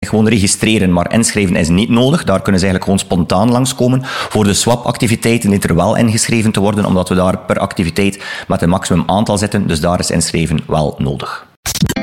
gewoon registreren, maar inschrijven is niet nodig. Daar kunnen ze eigenlijk gewoon spontaan langskomen. Voor de swap-activiteiten dient er wel ingeschreven te worden, omdat we daar per activiteit met een maximum aantal zitten. Dus daar is inschrijven wel nodig.